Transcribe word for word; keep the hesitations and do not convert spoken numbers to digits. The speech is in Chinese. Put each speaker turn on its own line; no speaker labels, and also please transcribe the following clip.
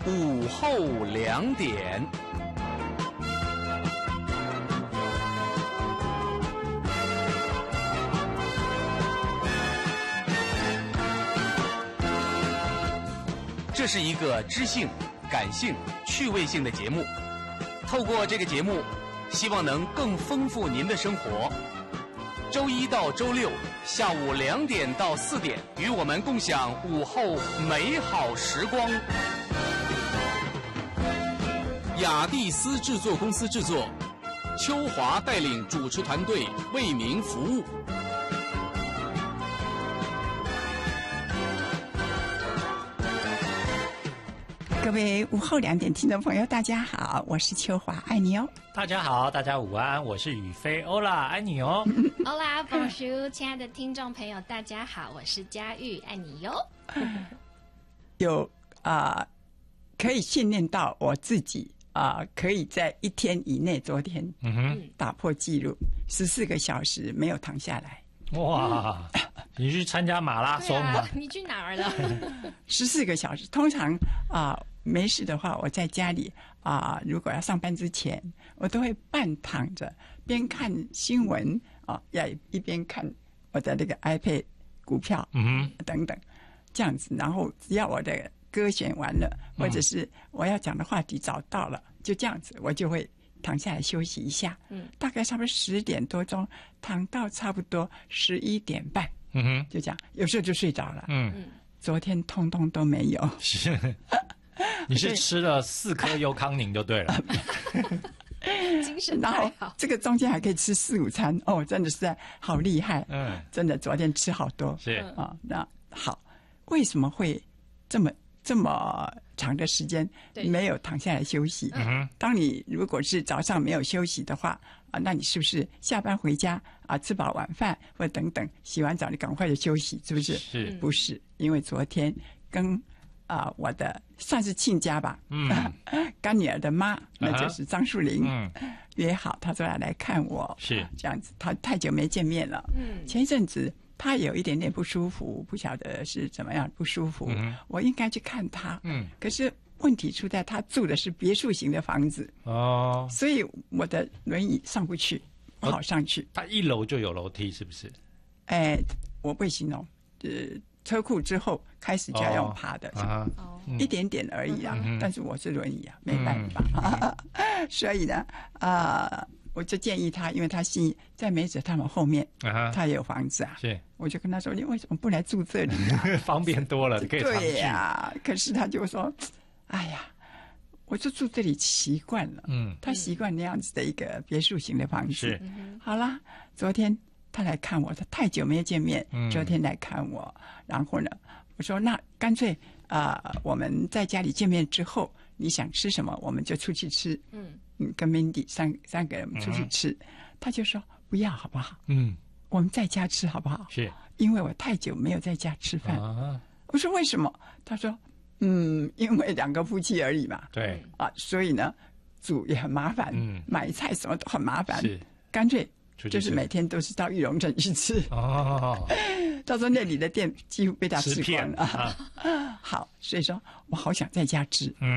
午后两点。这是一个知性、感性、趣味性的节目。透过这个节目，希望能更丰富您的生活。周一到周六下午两点到四点，与我们共享午后美好时光。雅蒂斯制作公司制作，秋华带领主持团队为您服务。
各位午后两点听众朋友，大家好，我是秋华，爱你哦。
大家好，大家午安，我是宇飞，欧啦，爱你哦。
欧啦，Bonjour，亲爱的听众朋友，大家好，我是佳玉，爱你哟。
有啊、呃，可以训练到我自己啊、呃，可以在一天以内，昨天嗯哼打破纪录，十四个小时没有躺下来。
哇！你去参加马拉松吗？
啊、你去哪儿了？
十四个小时，通常啊、呃、没事的话，我在家里啊、呃，如果要上班之前，我都会半躺着，边看新闻啊，要、呃、一边看我的那个 iPad 股票，嗯等等，这样子。然后只要我的歌选完了，或者是我要讲的话题找到了，嗯、就这样子，我就会躺下来休息一下。嗯，大概差不多十点多钟，躺到差不多十一点半。嗯哼，就这样，有时候就睡着了。嗯，昨天通通都没有。
是，你是吃了四颗优康宁就对了。
精神太好。
然后这个中间还可以吃四五餐哦，真的是在好厉害。嗯，真的昨天吃好多。
是
啊、哦，那好，为什么会这么这么长的时间没有躺下来休息？嗯，当你如果是早上没有休息的话。啊，那你是不是下班回家啊，吃饱晚饭或者等等，洗完澡你赶快就休息，是不是？
是，
不是？因为昨天跟啊、呃、我的算是亲家吧，嗯，干女儿的妈，那就是张树玲，嗯，约好，她说要来看我，
是
这样子。她太久没见面了，嗯，前一阵子她有一点点不舒服，不晓得是怎么样不舒服，嗯、我应该去看她，嗯，可是。问题出在他住的是别墅型的房子哦，所以我的轮椅上不去，不好上去。
他一楼就有楼梯，是不是？
哎，我不会形容。呃，车库之后开始就要用爬的，哦啊、一点点而已啊。嗯、但是我是轮椅啊，没办法。嗯、所以呢，啊、呃，我就建议他，因为他新在梅子他们后面，啊、他也有房子啊。
是，
我就跟他说：“你为什么不来住这里啊？
方便多了，可以常去。”
对呀、啊，可是他就说。哎呀，我就住这里习惯了。嗯，他习惯那样子的一个别墅型的房子。
是，
好啦，昨天他来看我，他太久没有见面，嗯、昨天来看我，然后呢，我说那干脆啊、呃，我们在家里见面之后，你想吃什么，我们就出去吃。嗯，嗯，跟 Mandy 三三个人出去吃，嗯、他就说不要好不好？嗯，我们在家吃好不好？
是，
因为我太久没有在家吃饭。啊、我说为什么？他说。嗯，因为两个夫妻而已嘛，
对
啊，所以呢，煮也很麻烦，嗯，买菜什么都很麻烦，
是
干脆就是每天都是到玉龙镇去吃。哦，他说那里的店几乎被他吃光了。啊、好，所以说我好想在家吃。嗯。